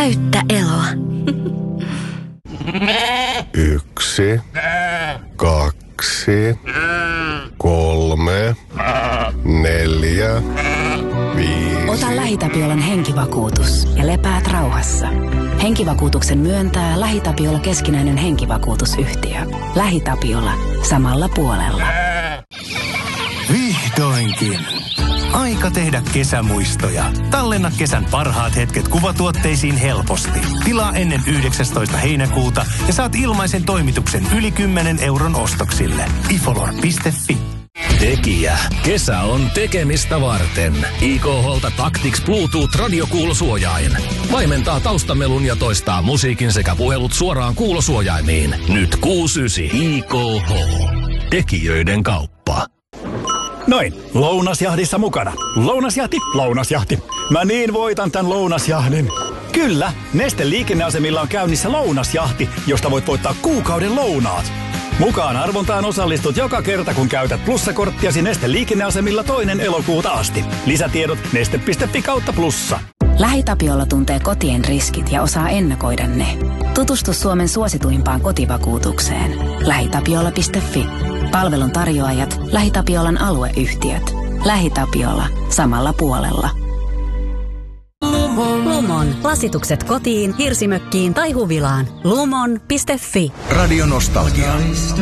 Täyttä eloa. 1, 2, 3, 4, 5. Ota LähiTapiolan henkivakuutus ja lepäät rauhassa. Henkivakuutuksen myöntää LähiTapiola keskinäinen henkivakuutusyhtiö. LähiTapiola. Samalla puolella. Vihdoinkin. Aika tehdä kesämuistoja. Tallenna kesän parhaat hetket kuvatuotteisiin helposti. Tilaa ennen 19. heinäkuuta ja saat ilmaisen toimituksen yli 10 euron ostoksille. ifolor.fi. Tekijä. Kesä on tekemistä varten. IKH:lta Tactics Bluetooth-radiokuulosuojain. Vaimentaa taustamelun ja toistaa musiikin sekä puhelut suoraan kuulosuojaimiin. Nyt 6,9 IKH. Tekijöiden kauppa. Noin, lounasjahdissa mukana. Lounasjahti, lounasjahti. Mä niin voitan tän lounasjahdin. Kyllä, Neste liikenneasemilla on käynnissä lounasjahti, josta voit voittaa kuukauden lounaat. Mukaan arvontaan osallistut joka kerta, kun käytät plussakorttiasi Neste liikenneasemilla 2. elokuuta asti. Lisätiedot neste.fi/plussa. LähiTapiola tuntee kotien riskit ja osaa ennakoida ne. Tutustu Suomen suosituimpaan kotivakuutukseen. LähiTapiola.fi. Palvelun tarjoajat LähiTapiolan alueyhtiöt. LähiTapiola. Samalla puolella. Lumon. Lasitukset kotiin, hirsimökkiin tai huvilaan. Lumon.fi. Radio Nostalgia.